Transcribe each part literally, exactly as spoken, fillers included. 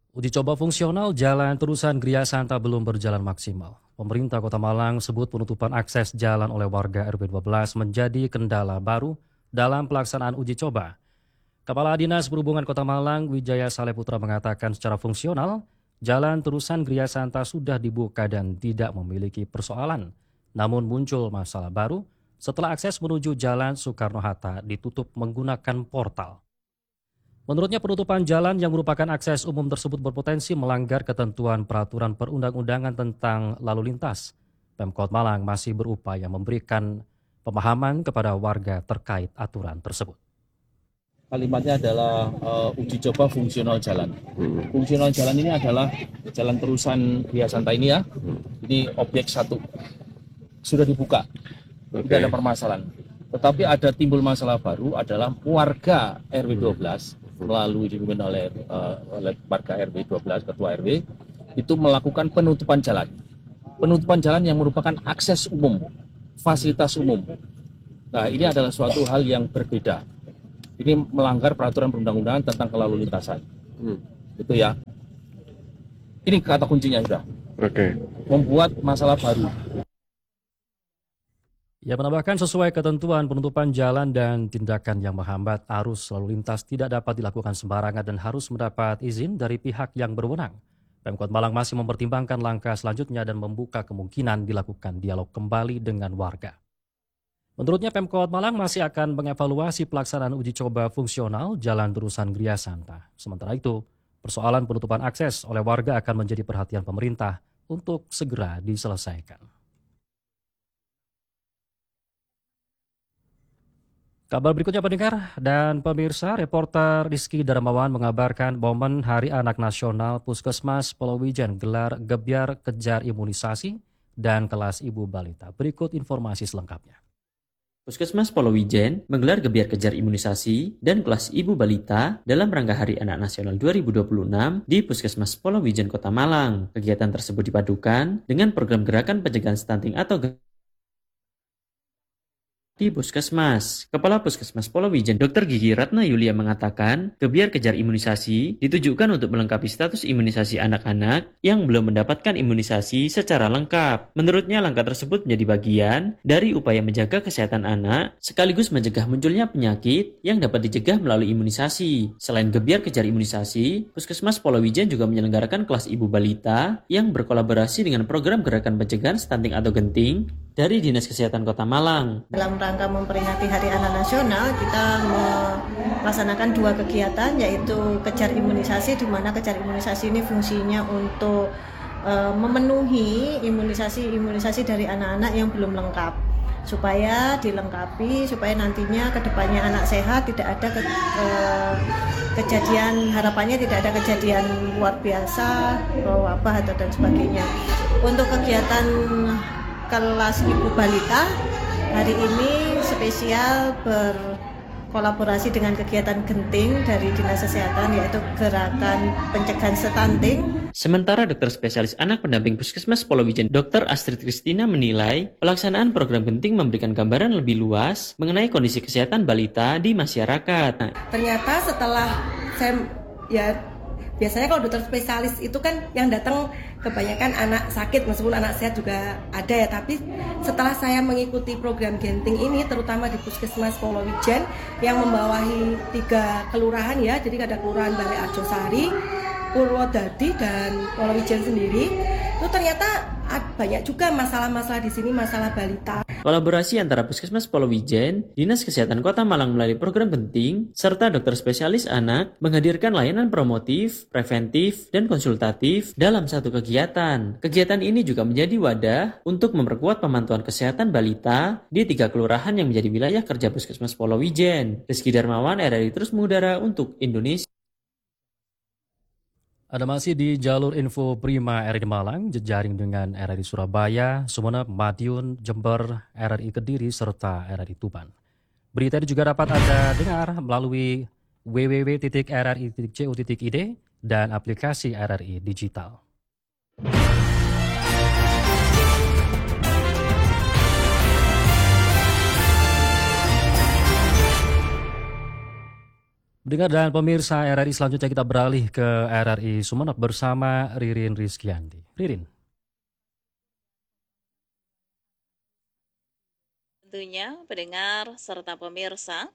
Uji coba fungsional jalan terusan Gria Santa belum berjalan maksimal. Pemerintah Kota Malang sebut penutupan akses jalan oleh warga R W dua belas menjadi kendala baru dalam pelaksanaan uji coba. Kepala Dinas Perhubungan Kota Malang, Wijaya Saleputra mengatakan secara fungsional, jalan terusan Gria Santa sudah dibuka dan tidak memiliki persoalan. Namun muncul masalah baru setelah akses menuju Jalan Soekarno-Hatta ditutup menggunakan portal. Menurutnya penutupan jalan yang merupakan akses umum tersebut berpotensi melanggar ketentuan peraturan perundang-undangan tentang lalu lintas. Pemkot Malang masih berupaya memberikan pemahaman kepada warga terkait aturan tersebut. Kalimatnya adalah uh, uji coba fungsional jalan. Fungsional jalan ini adalah jalan terusan Gria Santa ini ya. Ini objek satu. Sudah dibuka. Tidak ada permasalahan. Tetapi ada timbul masalah baru adalah warga R W dua belas melalui dipimpin oleh, uh, oleh warga R W dua belas, ketua R W, itu melakukan penutupan jalan. Penutupan jalan yang merupakan akses umum, fasilitas umum. Nah, ini adalah suatu hal yang berbeda. Ini melanggar peraturan perundang-undangan tentang kelalu lintasan. Hmm. Itu ya. Ini kata kuncinya sudah. Oke. Okay. Membuat masalah baru. Ia menambahkan sesuai ketentuan penutupan jalan dan tindakan yang menghambat arus lalu lintas tidak dapat dilakukan sembarangan dan harus mendapat izin dari pihak yang berwenang. Pemkot Malang masih mempertimbangkan langkah selanjutnya dan membuka kemungkinan dilakukan dialog kembali dengan warga. Menurutnya Pemkot Malang masih akan mengevaluasi pelaksanaan uji coba fungsional jalan terusan Gria Santa. Sementara itu, persoalan penutupan akses oleh warga akan menjadi perhatian pemerintah untuk segera diselesaikan. Kabar berikutnya pendengar dan pemirsa, reporter Rizky Darmawan mengabarkan momen Hari Anak Nasional Puskesmas Polowijen gelar gebyar kejar imunisasi dan kelas ibu balita. Berikut informasi selengkapnya. Puskesmas Polowijen menggelar gebyar kejar imunisasi dan kelas ibu balita dalam rangka Hari Anak Nasional dua ribu dua puluh enam di Puskesmas Polowijen Kota Malang. Kegiatan tersebut dipadukan dengan program gerakan pencegahan stunting atau di Puskesmas. Kepala Puskesmas Polowijen Dokter Gigi Ratna Yulia mengatakan, gebyar kejar imunisasi ditujukan untuk melengkapi status imunisasi anak-anak yang belum mendapatkan imunisasi secara lengkap. Menurutnya langkah tersebut menjadi bagian dari upaya menjaga kesehatan anak sekaligus mencegah munculnya penyakit yang dapat dicegah melalui imunisasi. Selain gebyar kejar imunisasi, Puskesmas Polowijen juga menyelenggarakan kelas ibu balita yang berkolaborasi dengan program gerakan pencegahan stunting atau genting dari Dinas Kesehatan Kota Malang. Dalam rangka memperingati Hari Anak Nasional, kita melaksanakan dua kegiatan, yaitu kejar imunisasi, di mana kejar imunisasi ini fungsinya untuk uh, memenuhi imunisasi-imunisasi dari anak-anak yang belum lengkap, supaya dilengkapi, supaya nantinya kedepannya anak sehat, tidak ada ke, uh, kejadian, harapannya tidak ada kejadian luar biasa, wabah atau dan sebagainya. Untuk kegiatan kelas ibu balita hari ini spesial berkolaborasi dengan kegiatan genting dari Dinas Kesehatan, yaitu gerakan pencegahan stunting. Sementara dokter spesialis anak pendamping Puskesmas Polowijen Dokter Astrid Kristina menilai pelaksanaan program genting memberikan gambaran lebih luas mengenai kondisi kesehatan balita di masyarakat. Ternyata setelah saya ya biasanya kalau dokter spesialis itu kan yang datang kebanyakan anak sakit, meskipun anak sehat juga ada ya, tapi setelah saya mengikuti program genting ini, terutama di Puskesmas Polowijen yang membawahi tiga kelurahan ya, jadi ada kelurahan Balai Arjosari, Purwodadi dan Polowijen sendiri, itu ternyata banyak juga masalah-masalah di sini, masalah balita. Kolaborasi antara Puskesmas Polowijen, Dinas Kesehatan Kota Malang melalui program genting, serta dokter spesialis anak menghadirkan layanan promotif, preventif, dan konsultatif dalam satu kegiatan. Kegiatan ini juga menjadi wadah untuk memperkuat pemantauan kesehatan balita di tiga kelurahan yang menjadi wilayah kerja Puskesmas Polowijen. Rizky Darmawan, R R I Terus Mengudara untuk Indonesia. Ada masih di jalur info Prima R R I Malang, jejaring dengan R R I Surabaya, Sumeneb, Madiun, Jember, R R I Kediri, serta R R I Tuban. Berita ini juga dapat Anda dengar melalui w w w titik r r i titik c o titik i d dan aplikasi R R I Digital. Pendengar dan pemirsa R R I, selanjutnya kita beralih ke R R I Sumeneb bersama Ririn Rizkyanti. Ririn. Tentunya pendengar serta pemirsa,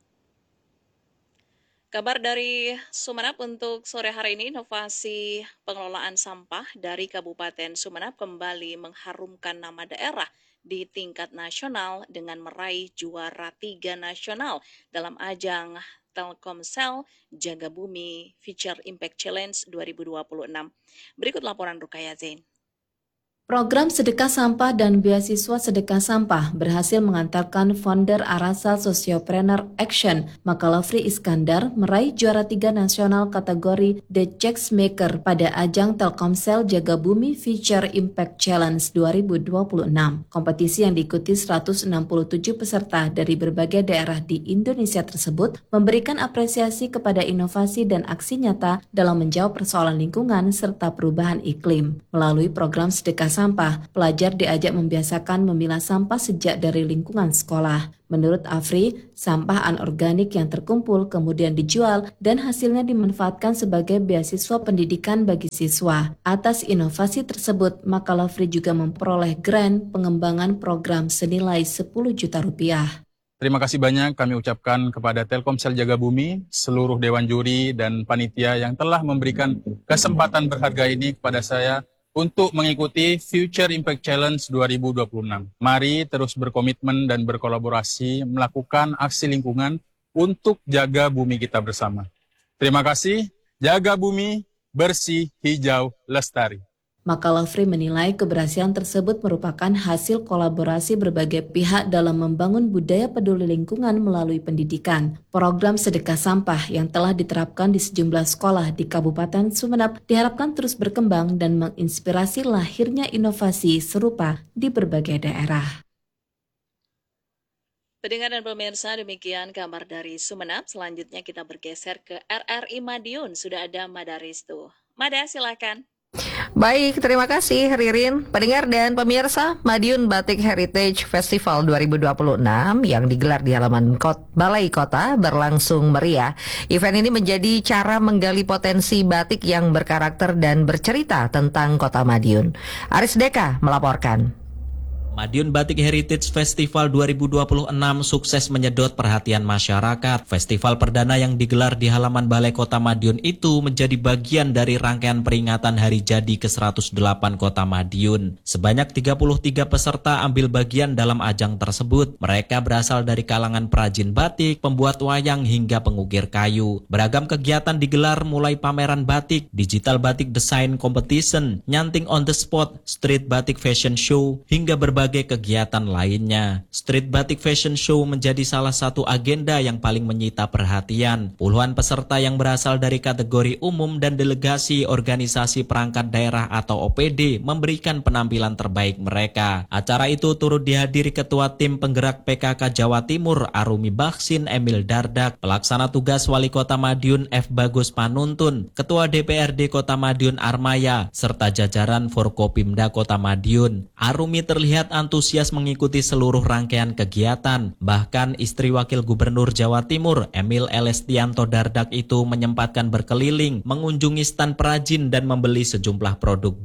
kabar dari Sumeneb untuk sore hari ini, inovasi pengelolaan sampah dari Kabupaten Sumeneb kembali mengharumkan nama daerah di tingkat nasional dengan meraih juara tiga nasional dalam ajang Telkomsel Jaga Bumi Future Impact Challenge dua ribu dua puluh enam. Berikut laporan Rukaya Zain. Program Sedekah Sampah dan Beasiswa Sedekah Sampah berhasil mengantarkan founder Arasa Sociopreneur Action, Makalafri Iskandar, meraih juara tiga nasional kategori The Changemaker pada ajang Telkomsel Jaga Bumi Future Impact Challenge dua ribu dua puluh enam. Kompetisi yang diikuti seratus enam puluh tujuh peserta dari berbagai daerah di Indonesia tersebut memberikan apresiasi kepada inovasi dan aksi nyata dalam menjawab persoalan lingkungan serta perubahan iklim. Melalui program Sedekah Sampah, pelajar diajak membiasakan memilah sampah sejak dari lingkungan sekolah. Menurut Afri, sampah anorganik yang terkumpul kemudian dijual dan hasilnya dimanfaatkan sebagai beasiswa pendidikan bagi siswa. Atas inovasi tersebut, Makalafri juga memperoleh grant pengembangan program senilai sepuluh juta rupiah. Terima kasih banyak kami ucapkan kepada Telkomsel Jaga Bumi, seluruh Dewan Juri dan Panitia yang telah memberikan kesempatan berharga ini kepada saya untuk mengikuti Future Impact Challenge dua ribu dua puluh enam. Mari terus berkomitmen dan berkolaborasi melakukan aksi lingkungan untuk jaga bumi kita bersama. Terima kasih, jaga bumi, bersih, hijau, lestari. Makalafri menilai keberhasilan tersebut merupakan hasil kolaborasi berbagai pihak dalam membangun budaya peduli lingkungan melalui pendidikan. Program Sedekah Sampah yang telah diterapkan di sejumlah sekolah di Kabupaten Sumeneb diharapkan terus berkembang dan menginspirasi lahirnya inovasi serupa di berbagai daerah. Pendengar dan pemirsa, demikian kabar dari Sumeneb. Selanjutnya kita bergeser ke R R I Madiun. Sudah ada Madaristu. Mada, silakan. Baik, terima kasih Ririn. Pendengar dan pemirsa, Madiun Batik Heritage Festival dua ribu dua puluh enam yang digelar di halaman Kot Balai Kota berlangsung meriah. Event ini menjadi cara menggali potensi batik yang berkarakter dan bercerita tentang Kota Madiun. Aris Deka melaporkan. Madiun Batik Heritage Festival dua ribu dua puluh enam sukses menyedot perhatian masyarakat. Festival perdana yang digelar di halaman Balai Kota Madiun itu menjadi bagian dari rangkaian peringatan Hari Jadi ke seratus delapan Kota Madiun. Sebanyak tiga puluh tiga peserta ambil bagian dalam ajang tersebut. Mereka berasal dari kalangan perajin batik, pembuat wayang hingga pengukir kayu. Beragam kegiatan digelar mulai pameran batik, digital batik design competition, nyanting on the spot, street batik fashion show, hingga berbagai berbagai kegiatan lainnya. Street Batik Fashion Show menjadi salah satu agenda yang paling menyita perhatian. Puluhan peserta yang berasal dari kategori umum dan delegasi organisasi perangkat daerah atau O P D memberikan penampilan terbaik mereka. Acara itu turut dihadiri Ketua Tim Penggerak P K K Jawa Timur Arumi Baksin Emil Dardak, Pelaksana Tugas Wali Kota Madiun F. Bagus Panuntun, Ketua D P R D Kota Madiun Armaya, serta jajaran Forkopimda Kota Madiun. Arumi terlihat antusias mengikuti seluruh rangkaian kegiatan. Bahkan istri Wakil Gubernur Jawa Timur, Emil Elestianto Dardak itu menyempatkan berkeliling, mengunjungi stan perajin dan membeli sejumlah produk.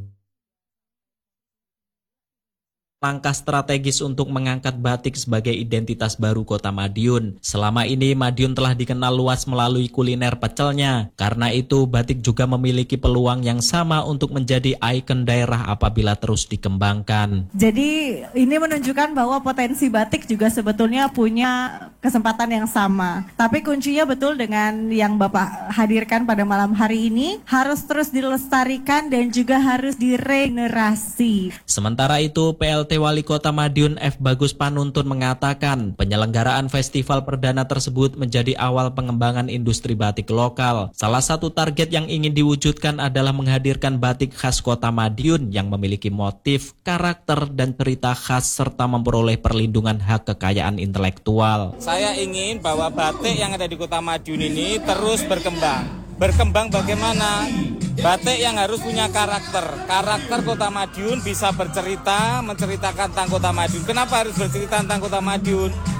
Langkah strategis untuk mengangkat batik sebagai identitas baru Kota Madiun. Selama ini Madiun telah dikenal luas melalui kuliner pecelnya. Karena itu batik juga memiliki peluang yang sama untuk menjadi ikon daerah apabila terus dikembangkan. Jadi ini menunjukkan bahwa potensi batik juga sebetulnya punya kesempatan yang sama. Tapi kuncinya betul dengan yang Bapak hadirkan pada malam hari ini, harus terus dilestarikan dan juga harus diregenerasi. Sementara itu P L T Wali Kota Madiun F. Bagus Panuntun mengatakan penyelenggaraan festival perdana tersebut menjadi awal pengembangan industri batik lokal. Salah satu target yang ingin diwujudkan adalah menghadirkan batik khas Kota Madiun yang memiliki motif, karakter, dan cerita khas serta memperoleh perlindungan hak kekayaan intelektual. Saya ingin bahwa batik yang ada di Kota Madiun ini terus berkembang. Berkembang bagaimana? Batik yang harus punya karakter. Karakter Kota Madiun bisa bercerita, menceritakan tentang Kota Madiun. Kenapa harus bercerita tentang Kota Madiun?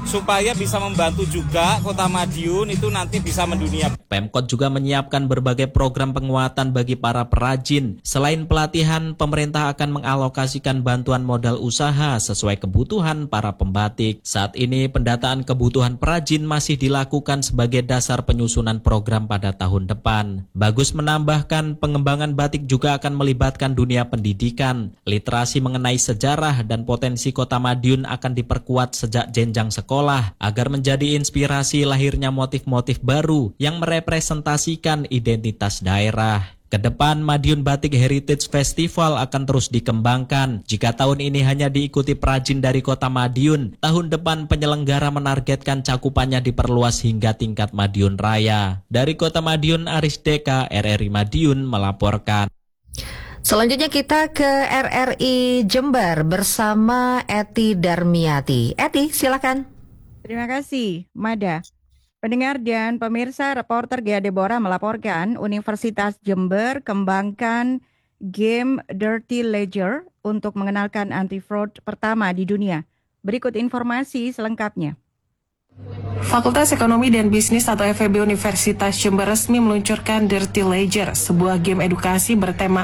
supaya bisa membantu juga Kota Madiun itu nanti bisa mendunia. Pemkot juga menyiapkan berbagai program penguatan bagi para perajin. Selain pelatihan, pemerintah akan mengalokasikan bantuan modal usaha sesuai kebutuhan para pembatik. Saat ini pendataan kebutuhan perajin masih dilakukan sebagai dasar penyusunan program pada tahun depan. Bagus menambahkan pengembangan batik juga akan melibatkan dunia pendidikan. Literasi mengenai sejarah dan potensi Kota Madiun akan diperkuat sejak jenjang sekolah agar menjadi inspirasi lahirnya motif-motif baru yang merepresentasikan identitas daerah. Kedepan Madiun Batik Heritage Festival akan terus dikembangkan. Jika tahun ini hanya diikuti perajin dari Kota Madiun, tahun depan penyelenggara menargetkan cakupannya diperluas hingga tingkat Madiun Raya. Dari Kota Madiun, Aris Deka, R R I Madiun melaporkan. Selanjutnya kita ke R R I Jember bersama Eti Darmiati. Eti, silakan. Terima kasih, Mada. Pendengar dan pemirsa, reporter Gea Deborah melaporkan Universitas Jember kembangkan game Dirty Ledger untuk mengenalkan anti-fraud pertama di dunia. Berikut informasi selengkapnya. Fakultas Ekonomi dan Bisnis atau F E B Universitas Jember resmi meluncurkan Dirty Ledger, sebuah game edukasi bertema